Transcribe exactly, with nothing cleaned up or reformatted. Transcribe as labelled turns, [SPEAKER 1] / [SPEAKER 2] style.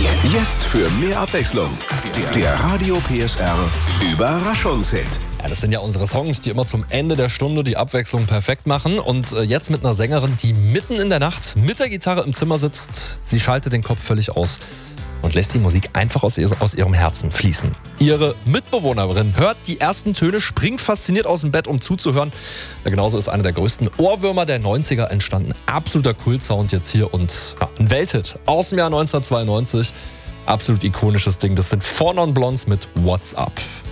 [SPEAKER 1] Jetzt für mehr Abwechslung. Der Radio P S R Überraschungshit.
[SPEAKER 2] Ja, das sind ja unsere Songs, die immer zum Ende der Stunde die Abwechslung perfekt machen. Und äh, jetzt mit einer Sängerin, die mitten in der Nacht mit der Gitarre im Zimmer sitzt. Sie schaltet den Kopf völlig aus und lässt die Musik einfach aus, ihr, aus ihrem Herzen fließen. Ihre Mitbewohnerin hört die ersten Töne, springt fasziniert aus dem Bett, um zuzuhören. Ja, genauso ist einer der größten Ohrwürmer der neunziger entstanden. Absoluter Kultsound jetzt hier und ja, ein Welthit aus dem Jahr neunzehnhundertzweiundneunzig. Absolut ikonisches Ding. Das sind Four Non Blondes mit What's Up.